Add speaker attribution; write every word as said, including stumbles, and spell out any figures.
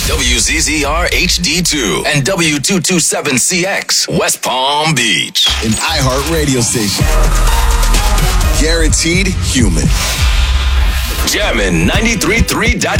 Speaker 1: W Z Z R H D two and W two twenty-seven C X, West Palm Beach.
Speaker 2: An iHeart radio station. Guaranteed human.
Speaker 1: Jammin' ninety-three point three